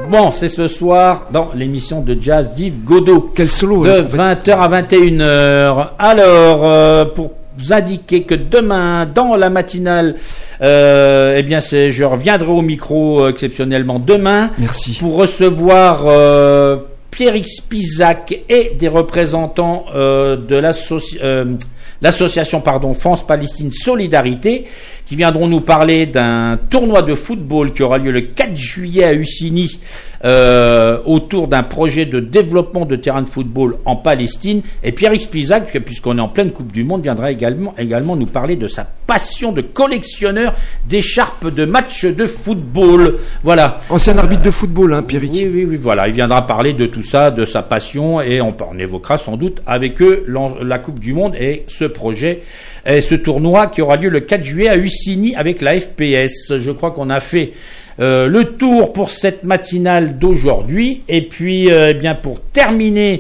Bon, c'est ce soir dans l'émission de jazz d'Yves Godot. Quel solo de 20h à 21h. Alors, pour vous indiquer que demain, dans la matinale, eh bien, je reviendrai au micro exceptionnellement demain. Merci. Pour recevoir Pierre-X Pisac et des représentants de l'association France-Palestine Solidarité, qui viendront nous parler d'un tournoi de football qui aura lieu le 4 juillet à Ussigny, autour d'un projet de développement de terrain de football en Palestine. Et Pierre-X Pisac, puisqu'on est en pleine Coupe du Monde, viendra également nous parler de sa passion de collectionneur d'écharpes de matchs de football. Voilà. Ancien arbitre de football, hein, Pierre-X. Oui, voilà. Il viendra parler de tout ça, de sa passion, et on évoquera sans doute avec eux la Coupe du Monde et ce projet, et ce tournoi qui aura lieu le 4 juillet à Ussigny avec la FPS. Je crois qu'on a fait le tour pour cette matinale d'aujourd'hui. Et puis, eh bien, pour terminer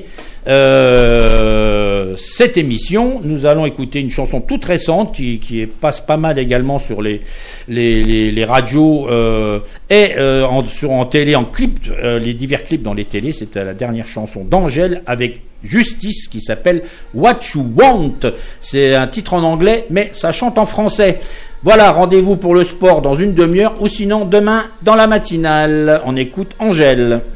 cette émission, nous allons écouter une chanson toute récente qui passe pas mal également sur les radios et en télé, en clip, les divers clips dans les télés. C'était la dernière chanson d'Angèle avec Justice qui s'appelle What You Want. C'est un titre en anglais, mais ça chante en français. Voilà, rendez-vous pour le sport dans une demi-heure, ou sinon demain dans la matinale. On écoute Angèle.